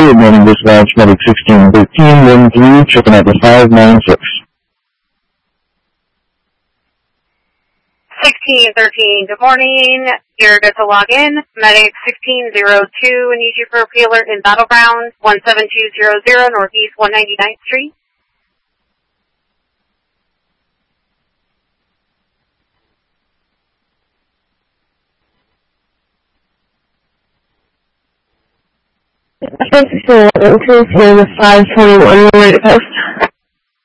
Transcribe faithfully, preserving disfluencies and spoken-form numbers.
Good morning, this is Lance Medic sixteen thirteen, one three, checking out the five nine six. sixteen thirteen, good morning. You're good to log in. Medic sixteen oh two, we need you for a pre-alert in Battleground, one seven two zero zero Northeast one ninety-ninth Street. Thanks for the five twenty-one, ready to post.